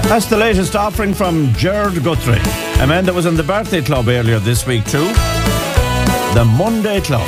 That's the latest offering from Gerard Guthrie, a man that was in the birthday club earlier this week too. The Monday Club.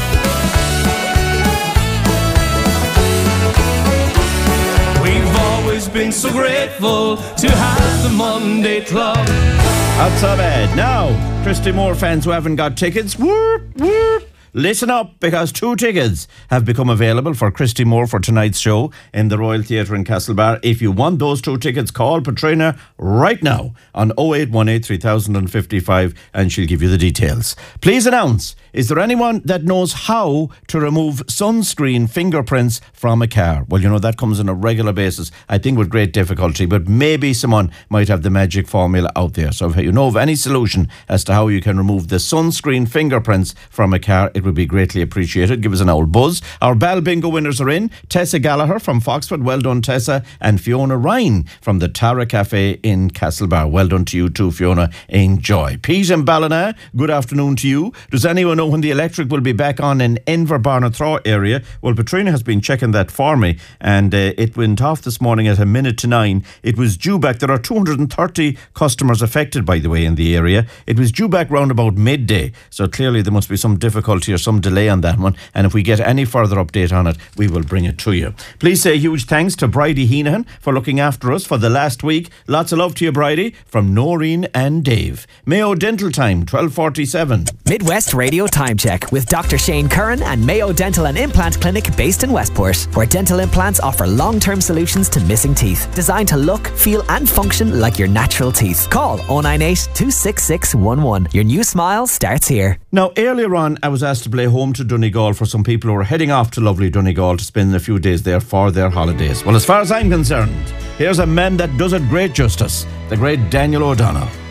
We've always been so grateful to have the Monday Club. Not so bad. Now, Christy Moore fans who haven't got tickets, whoop, whoop. Listen up, because 2 tickets have become available for Christy Moore for tonight's show in the Royal Theatre in Castlebar. If you want those 2 tickets, call Patrina right now on 0818 3055 and she'll give you the details. Please announce, is there anyone that knows how to remove sunscreen fingerprints from a car? Well, you know, that comes on a regular basis, I think with great difficulty, but maybe someone might have the magic formula out there. So if you know of any solution as to how you can remove the sunscreen fingerprints from a car, it would be greatly appreciated. Give us an old buzz. Our Bal Bingo winners are in. Tessa Gallagher from Foxford, well done Tessa, and Fiona Ryan from the Tara Cafe in Castlebar. Well done to you too, Fiona. Enjoy. Pete and Ballina, good afternoon to you. Does anyone know when the electric will be back on in Inverbarnathraw area? Well, Patrina has been checking that for me, and it went off this morning at 9:01. It was due back. There are 230 customers affected, by the way, in the area. It was due back round about midday, so clearly there must be some difficulty or some delay on that one, and if we get any further update on it, we will bring it to you. Please say huge thanks to Bridie Heenahan for looking after us for the last week. Lots of love to you, Bridie, from Noreen and Dave. Mayo Dental Time, 12:47. Midwest Radio Time Check with Dr. Shane Curran and Mayo Dental and Implant Clinic based in Westport, where dental implants offer long-term solutions to missing teeth, designed to look, feel and function like your natural teeth. Call 098 266 11. Your new smile starts here. Now, earlier on, I was asked to play Home to Donegal for some people who are heading off to lovely Donegal to spend a few days there for their holidays. Well, as far as I'm concerned, here's a man that does it great justice, the great Daniel O'Donnell.